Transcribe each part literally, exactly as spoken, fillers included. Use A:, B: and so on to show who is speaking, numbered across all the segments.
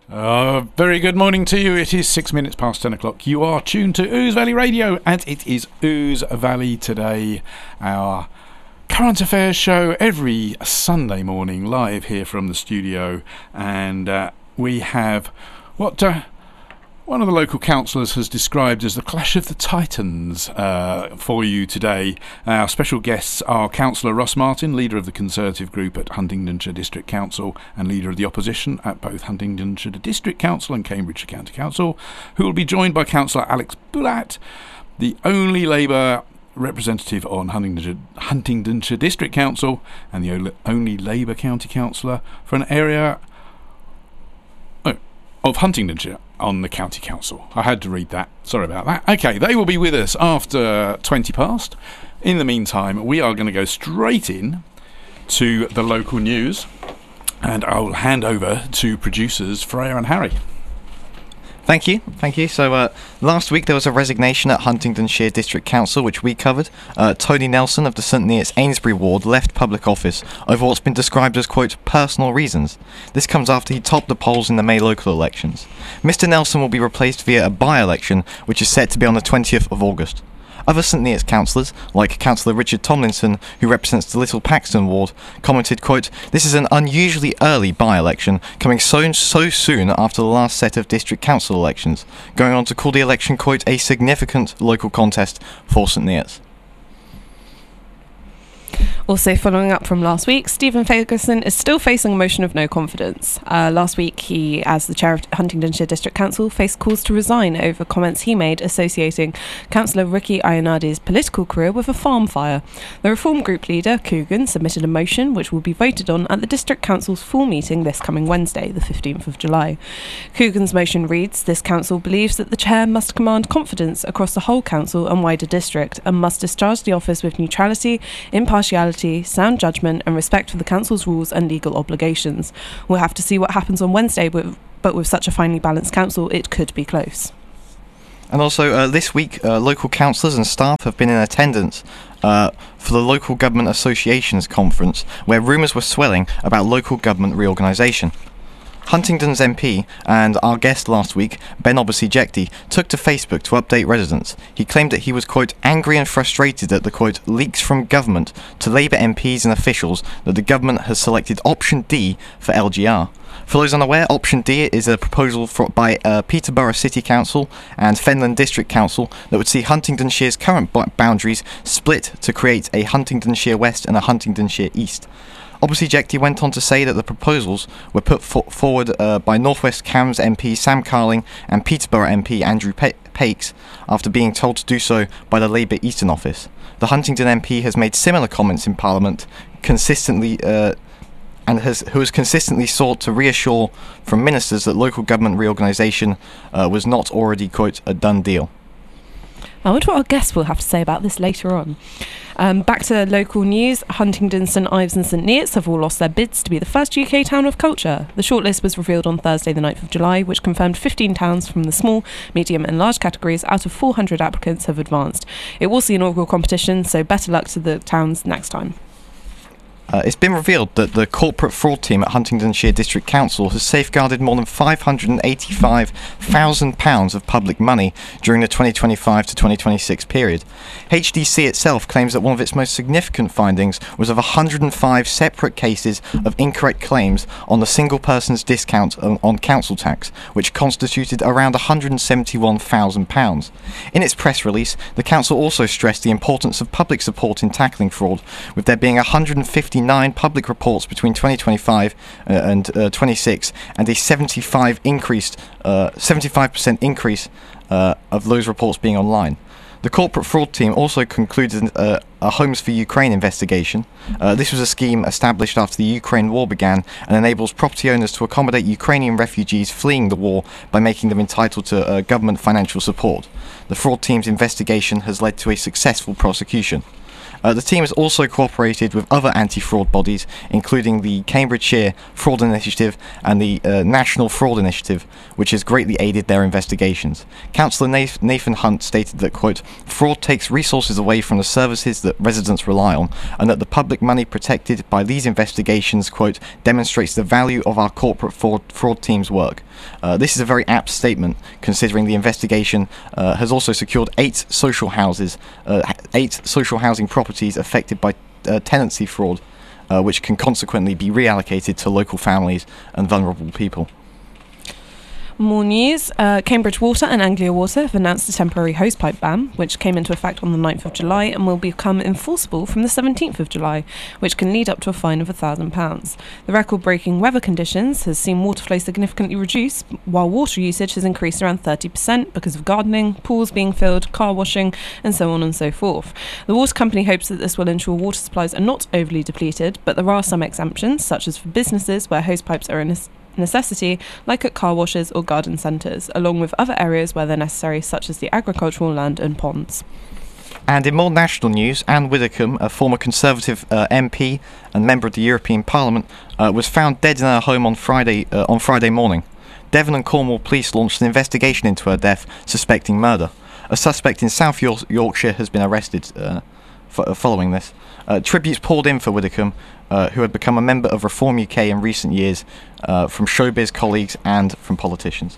A: Uh, very good morning to you. It is six minutes past ten o'clock. You are tuned to Ouse Valley Radio, and it is Ouse Valley Today, our current affairs show every Sunday morning, live here from the studio. And uh, we have what uh, one of the local councillors has described as the clash of the titans uh, for you today. Our special guests are Councillor Ross Martin, leader of the Conservative group at Huntingdonshire District Council and leader of the opposition at both Huntingdonshire District Council and Cambridgeshire County Council, who will be joined by Councillor Alex Boulat, the only Labour representative on Huntingdonshire, Huntingdonshire District Council and the only Labour County Councillor for an area oh, of Huntingdonshire on the County Council. I had to read that. Sorry about that. Okay, they will be with us after twenty past. In the meantime, we are going to go straight in to the local news, and I will hand over to producers Freya and Harry.
B: Thank you, thank you. So uh, last week there was a resignation at Huntingdonshire District Council, which we covered. Uh, Tony Nelson of the St Neots Amesbury ward left public office over what's been described as, quote, personal reasons. This comes after he topped the polls in the May local elections. Mister Nelson will be replaced via a by-election, which is set to be on the twentieth of August. Other St Neots councillors, like Councillor Richard Tomlinson, who represents the Little Paxton ward, commented, quote, this is an unusually early by-election, coming so, so soon after the last set of district council elections, going on to call the election, quote, a significant local contest for St Neots.
C: Also following up from last week, Stephen Ferguson is still facing a motion of no confidence. Uh, last week, he, as the chair of Huntingdonshire District Council, faced calls to resign over comments he made associating Councillor Ricky Ionadi's political career with a farm fire. The Reform Group leader, Coogan, submitted a motion which will be voted on at the District Council's full meeting this coming Wednesday, the fifteenth of July. Coogan's motion reads, this council believes that the chair must command confidence across the whole council and wider district and must discharge the office with neutrality, impartiality, sound judgment and respect for the council's rules and legal obligations. We'll have to see what happens on Wednesday, but, but with such a finely balanced council, it could be close.
B: And also uh, this week, uh, local councillors and staff have been in attendance uh, for the Local Government Associations Conference, where rumours were swelling about local government reorganisation. Huntingdon's M P and our guest last week, Ben Obasi-Jekti, took to Facebook to update residents. He claimed that he was, quote, angry and frustrated at the, quote, leaks from government to Labour M Ps and officials that the government has selected option D for L G R. For those unaware, option D is a proposal for, by uh, Peterborough City Council and Fenland District Council that would see Huntingdonshire's current b- boundaries split to create a Huntingdonshire West and a Huntingdonshire East. Obasi-Jekti went on to say that the proposals were put for- forward uh, by North West Cambs M P Sam Carling and Peterborough M P Andrew pa- Pakes after being told to do so by the Labour Eastern Office. The Huntingdon M P has made similar comments in Parliament consistently uh, and has who has consistently sought to reassure from ministers that local government reorganisation uh, was not already, quote, a done deal.
C: I wonder what our guests will have to say about this later on. Um, back to local news, Huntingdon, St Ives and St Neots have all lost their bids to be the first U K town of culture. The shortlist was revealed on Thursday the ninth of July, which confirmed fifteen towns from the small, medium and large categories out of four hundred applicants have advanced. It was the inaugural competition, so better luck to the towns next time.
B: Uh, it's been revealed that the corporate fraud team at Huntingdonshire District Council has safeguarded more than five hundred eighty-five thousand pounds of public money during the twenty twenty-five to twenty twenty-six period. H D C itself claims that one of its most significant findings was of one hundred five separate cases of incorrect claims on the single person's discount on, on council tax, which constituted around one hundred seventy-one thousand pounds. In its press release, the council also stressed the importance of public support in tackling fraud, with there being one hundred fifty-nine public reports between twenty twenty-five uh, and uh, twenty-six, and a seventy-five increased, uh, seventy-five percent increase uh, of those reports being online. The corporate fraud team also concluded uh, a Homes for Ukraine investigation. Uh, this was a scheme established after the Ukraine war began and enables property owners to accommodate Ukrainian refugees fleeing the war by making them entitled to uh, government financial support. The fraud team's investigation has led to a successful prosecution. Uh, the team has also cooperated with other anti-fraud bodies, including the Cambridgeshire Fraud Initiative and the uh, National Fraud Initiative, which has greatly aided their investigations. Councillor Nathan Hunt stated that, quote, fraud takes resources away from the services that residents rely on, and that the public money protected by these investigations, quote, demonstrates the value of our corporate fraud, fraud team's work. Uh, this is a very apt statement, considering the investigation uh, has also secured eight social houses, uh, eight social housing properties affected by uh, tenancy fraud, uh, which can consequently be reallocated to local families and vulnerable people.
C: More news. Uh, Cambridge Water and Anglia Water have announced a temporary hosepipe ban, which came into effect on the ninth of July and will become enforceable from the seventeenth of July, which can lead up to a fine of one thousand pounds. The record-breaking weather conditions has seen water flow significantly reduce, while water usage has increased around thirty percent because of gardening, pools being filled, car washing, and so on and so forth. The water company hopes that this will ensure water supplies are not overly depleted, but there are some exemptions, such as for businesses where hosepipes are in a necessity, like at car washes or garden centres, along with other areas where they're necessary, such as the agricultural land and ponds.
B: And in more national news, Anne Widdecombe, a former Conservative uh, M P and member of the European Parliament, uh, was found dead in her home on Friday uh, on Friday morning. Devon and Cornwall police launched an investigation into her death, suspecting murder. A suspect in South York- Yorkshire has been arrested uh, f- uh, following this. Uh, tributes poured in for Widdecombe, uh, who had become a member of Reform U K in recent years, uh, from showbiz colleagues and from politicians.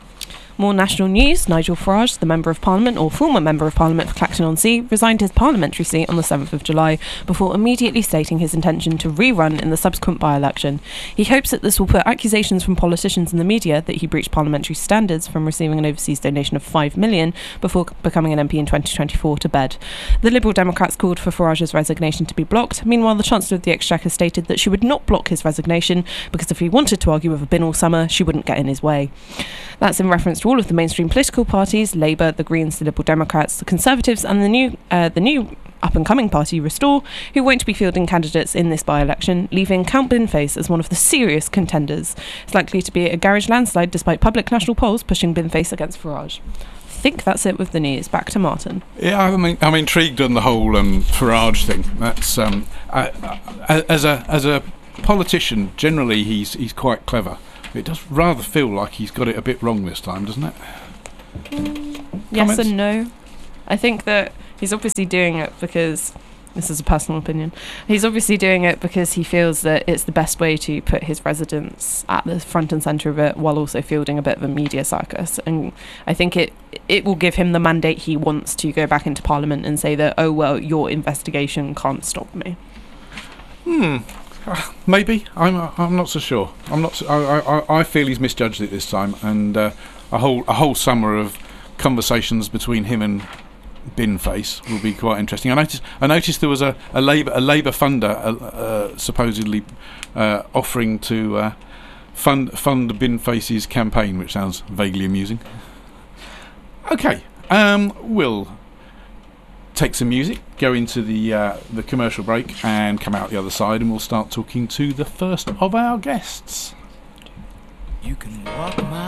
C: More national news. Nigel Farage, the Member of Parliament, or former Member of Parliament for Clacton-on-Sea, resigned his parliamentary seat on the seventh of July before immediately stating his intention to rerun in the subsequent by-election. He hopes that this will put accusations from politicians and the media that he breached parliamentary standards from receiving an overseas donation of five million pounds before becoming an M P in twenty twenty-four to bed. The Liberal Democrats called for Farage's resignation to be blocked. Meanwhile, the Chancellor of the Exchequer stated that she would not block his resignation because if he wanted to argue with a bin all summer, she wouldn't get in his way. That's in reference to all of the mainstream political parties: Labour, the Greens, the Liberal Democrats, the Conservatives, and the new uh, the new up-and-coming party, Restore, who won't be fielding candidates in this by-election, leaving Count Binface as one of the serious contenders. It's likely to be a garage landslide, despite public national polls pushing Binface against Farage. I think that's it with the news. Back to Martin.
A: Yeah, I mean, I'm intrigued on the whole um, Farage thing. That's um, I, I, as a as a politician, generally he's he's quite clever. It does rather feel like he's got it a bit wrong this time, doesn't it?
C: Mm, yes
A: Comments?
C: and no. I think that he's obviously doing it because, this is a personal opinion, he's obviously doing it because he feels that it's the best way to put his residents at the front and centre of it while also fielding a bit of a media circus. And I think it it will give him the mandate he wants to go back into Parliament and say that, oh, well, your investigation can't stop me.
A: Hmm. Uh, maybe. I'm. Uh, I'm not so sure. I'm not. So, I, I. I feel he's misjudged it this time, and uh, a whole a whole summer of conversations between him and Binface will be quite interesting. I noticed. I noticed there was a, a Labour a Labour funder uh, uh, supposedly uh, offering to uh, fund fund Binface's campaign, which sounds vaguely amusing. Okay. Um. We'll take some music, go into the uh, the commercial break, and come out the other side, and we'll start talking to the first of our guests.
D: You can walk my